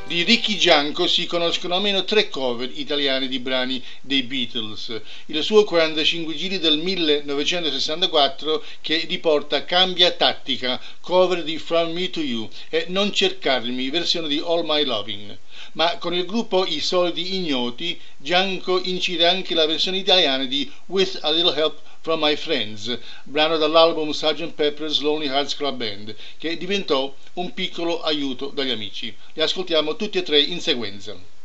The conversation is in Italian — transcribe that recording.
Di Ricky Gianco si conoscono almeno 3 cover italiane di brani dei Beatles. Il suo 45 giri del 1964 che riporta Cambia tattica, cover di From Me to You, e Non cercarmi, versione di All My Loving. Ma con il gruppo I Soldi Ignoti, Gianco incide anche la versione italiana di With a Little Help from My Friends, brano dall'album Sgt. Pepper's Lonely Hearts Club Band, che diventò un piccolo aiuto dagli amici. Li ascoltiamo tutti e tre in sequenza.